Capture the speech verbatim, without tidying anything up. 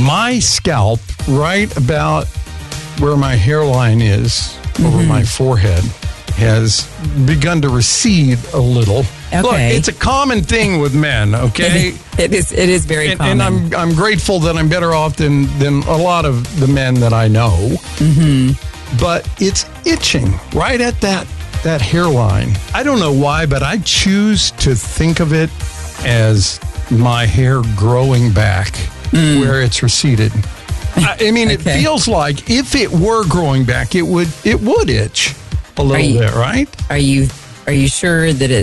my scalp, right about where my hairline is, mm-hmm. over my forehead, has begun to recede a little. Okay. Look, it's a common thing with men, okay? It is It is very and, common. And I'm I'm grateful that I'm better off than, than a lot of the men that I know. Mm-hmm. But it's itching right at that, that hairline. I don't know why, but I choose to think of it as my hair growing back mm. where it's receded. I, I mean, okay. It feels like if it were growing back, it would it would itch a little you, bit, right? Are you are you sure that it